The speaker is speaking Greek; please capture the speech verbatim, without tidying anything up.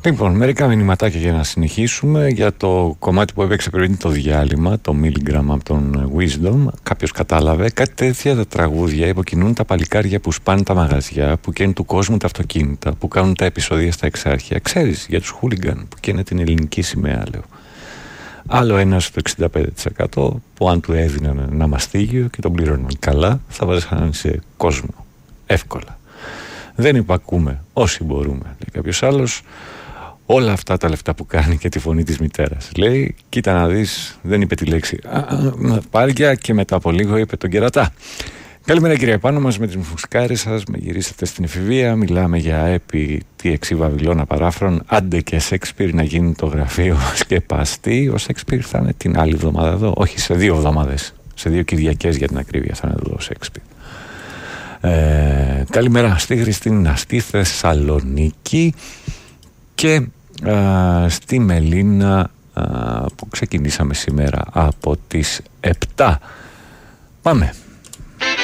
Λοιπόν, μερικά μηνυματάκια για να συνεχίσουμε. Για το κομμάτι που έπαιξε πριν το διάλειμμα, το Milligram από τον Wisdom, κάποιος κατάλαβε. Κάτι τέτοια τα τραγούδια υποκινούν τα παλικάρια που σπάνε τα μαγαζιά, που καίνουν του κόσμου τα αυτοκίνητα, που κάνουν τα επεισόδια στα εξάρχεια. Ξέρεις, για τους χούλιγκαν που καίνε την ελληνική σημαία, λέω. Άλλο ένας στο εξήντα πέντε τοις εκατό που αν του έδιναν ένα μαστίγιο και τον πλήρωναν καλά, θα βάζαν σε κόσμο. Εύκολα. Δεν υπακούμε όσοι μπορούμε, λέει κάποιος άλλος. Όλα αυτά τα λεφτά που κάνει και τη φωνή της μητέρας. Λέει, κοίτα να δεις, δεν είπε τη λέξη πάλια και μετά από λίγο είπε τον κερατά. Καλημέρα κύριε πάνω μας με τις μουσκάρες σας, με γυρίσατε στην εφηβεία, μιλάμε για έπι τι εξή Βαβυλώνα παράφρον, άντε και Σέξπιρ να γίνει το γραφείο σκεπαστή. Ο Σέξπιρ θα είναι την άλλη εβδομάδα εδώ, όχι σε δύο εβδομάδες, σε δύο Κυριακές για την ακρίβεια θα είναι εδώ ο Σέξπιρ. Ε, καλημέρα στη Χριστίνα στη Θεσσαλονίκη και α, στη Μελίνα α, που ξεκινήσαμε σήμερα από τις επτά. Πάμε.